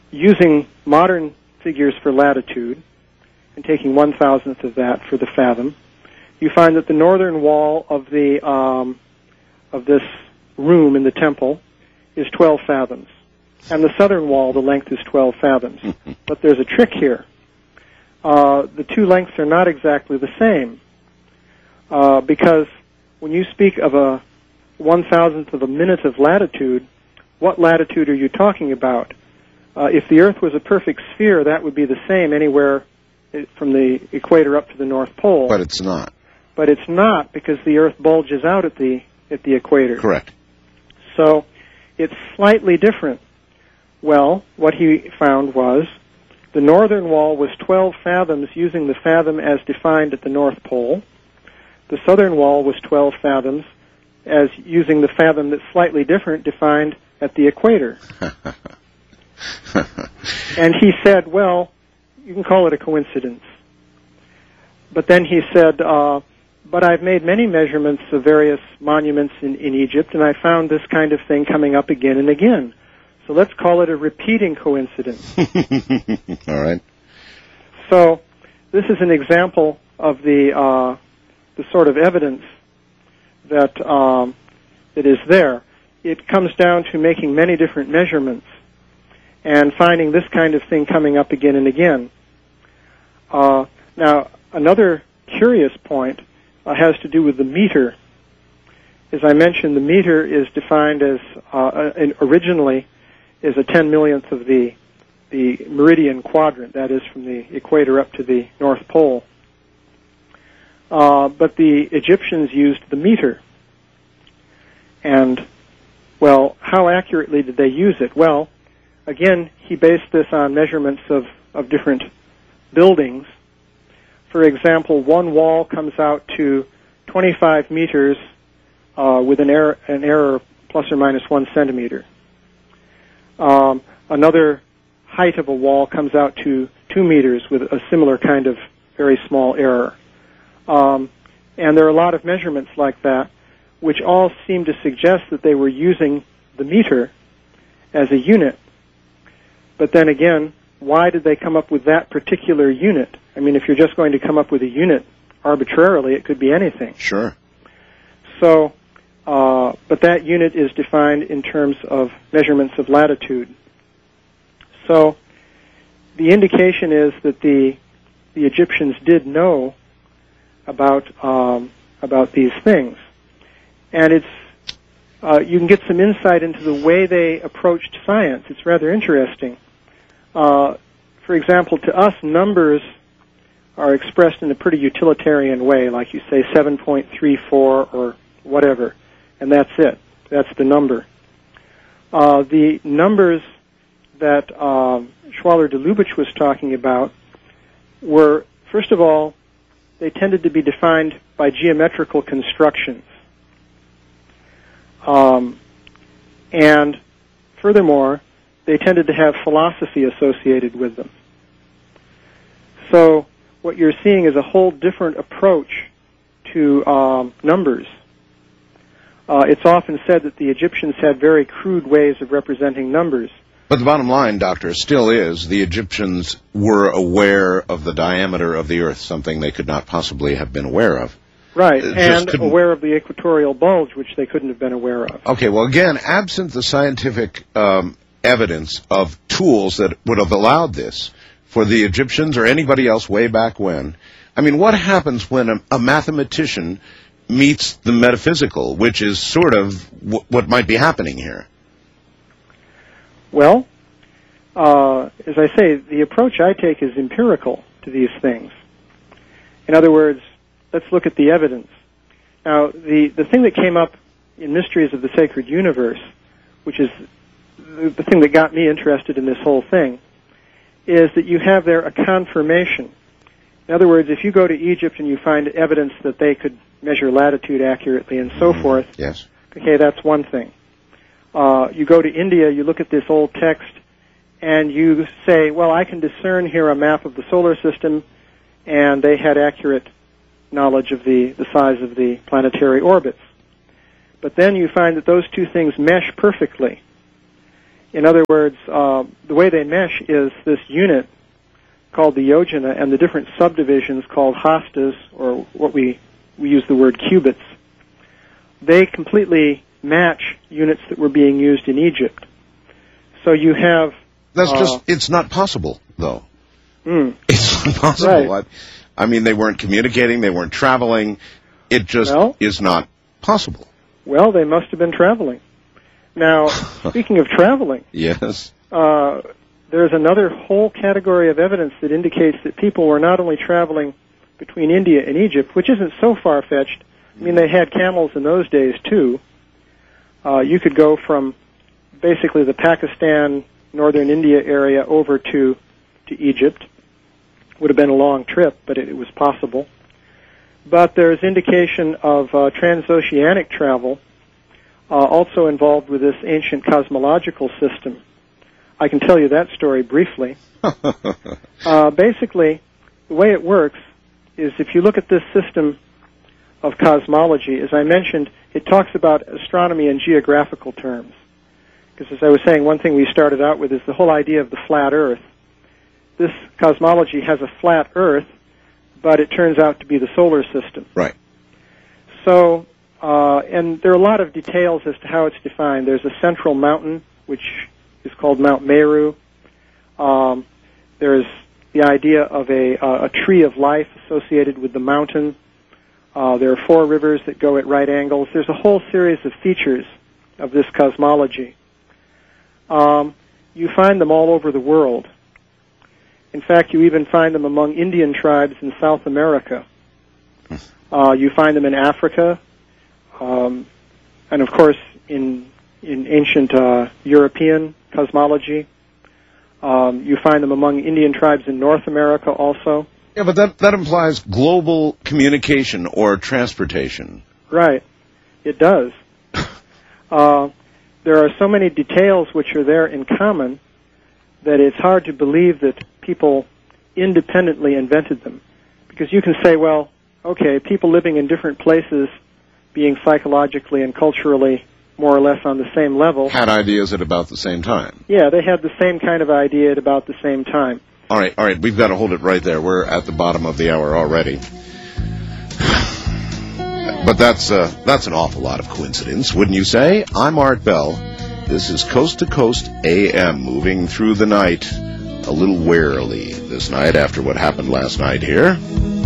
using modern figures for latitude and taking 1,000th of that for the fathom, you find that the northern wall of the of this room in the temple is 12 fathoms, and the southern wall, the length is 12 fathoms. But there's a trick here. The two lengths are not exactly the same, because when you speak of a 1,000th of a minute of latitude, what latitude are you talking about? If the Earth was a perfect sphere, that would be the same anywhere from the equator up to the North Pole. But it's not. But it's not, because the Earth bulges out at the equator. Correct. So it's slightly different. Well, what he found was the northern wall was 12 fathoms using the fathom as defined at the North Pole. The southern wall was 12 fathoms as using the fathom that's slightly different defined at the equator. And he said, well, you can call it a coincidence. But then he said, but I've made many measurements of various monuments in Egypt, and I found this kind of thing coming up again and again. So let's call it a repeating coincidence. All right. So this is an example of the sort of evidence that that is there. It comes down to making many different measurements and finding this kind of thing coming up again and again. Now, another curious point has to do with the meter. As I mentioned, the meter is defined as originally is a 10 millionth of the meridian quadrant, that is from the equator up to the North Pole. But the Egyptians used the meter. And, well, how accurately did they use it? Well, again, he based this on measurements of different buildings. For example, one wall comes out to 25 meters with an error plus or minus 1 centimeter. Another height of a wall comes out to 2 meters with a similar kind of very small error. And there are a lot of measurements like that, which all seem to suggest that they were using the meter as a unit. But then again, why did they come up with that particular unit? I mean, if you're just going to come up with a unit arbitrarily, it could be anything. Sure. So, but that unit is defined in terms of measurements of latitude. So, the indication is that the Egyptians did know about these things, and you can get some insight into the way they approached science. It's rather interesting. For example, to us, numbers are expressed in a pretty utilitarian way, like you say 7.34 or whatever, and that's it. That's the number. The numbers that Schwaller de Lubitsch was talking about were, first of all, they tended to be defined by geometrical constructions. And furthermore, they tended to have philosophy associated with them. So what you're seeing is a whole different approach to numbers. It's often said that the Egyptians had very crude ways of representing numbers. But the bottom line, Doctor, still is the Egyptians were aware of the diameter of the Earth, something they could not possibly have been aware of. Right, and aware of the equatorial bulge, which they couldn't have been aware of. Okay, well, again, absent the scientific evidence of tools that would have allowed this for the Egyptians or anybody else way back when, I mean, what happens when a mathematician meets the metaphysical, which is sort of what might be happening here? Well, as I say, the approach I take is empirical to these things. In other words, let's look at the evidence. Now, the thing that came up in Mysteries of the Sacred Universe, which is the thing that got me interested in this whole thing, is that you have there a confirmation. In other words, if you go to Egypt and you find evidence that they could measure latitude accurately and so forth, yes. Okay, that's one thing. You go to India, you look at this old text, and you say, well, I can discern here a map of the solar system, and they had accurate knowledge of the size of the planetary orbits. But then you find that those two things mesh perfectly. In other words, the way they mesh is this unit called the yojana and the different subdivisions called hastas, or what we use the word cubits. They completely match units that were being used in Egypt. So you have... it's not possible, though. Mm. It's not possible. Right. I mean, they weren't communicating, they weren't traveling. It just is not possible. Well, they must have been traveling. Now, speaking of traveling... Yes. There's another whole category of evidence that indicates that people were not only traveling between India and Egypt, which isn't so far-fetched. I mean, they had camels in those days, too. You could go from basically the Pakistan, northern India area over to Egypt. Would have been a long trip, but it was possible. But there's indication of transoceanic travel also involved with this ancient cosmological system. I can tell you that story briefly. Basically, the way it works is if you look at this system of cosmology, as I mentioned, it talks about astronomy in geographical terms. Because as I was saying, one thing we started out with is the whole idea of the flat Earth. This cosmology has a flat Earth, but it turns out to be the solar system. Right. So, and there are a lot of details as to how it's defined. There's a central mountain, which is called Mount Meru. There's the idea of a tree of life associated with the mountain. There are 4 rivers that go at right angles. There's a whole series of features of this cosmology. You find them all over the world. In fact, you even find them among Indian tribes in South America. You find them in Africa, and of course in ancient European cosmology. You find them among Indian tribes in North America also. Yeah, but that implies global communication or transportation. Right. It does. There are so many details which are there in common that it's hard to believe that people independently invented them. Because you can say, well, okay, people living in different places, being psychologically and culturally more or less on the same level. Had ideas at about the same time. Yeah, they had the same kind of idea at about the same time. All right, we've got to hold it right there. We're at the bottom of the hour already. But that's an awful lot of coincidence, wouldn't you say? I'm Art Bell. This is Coast to Coast AM, moving through the night a little warily this night after what happened last night here.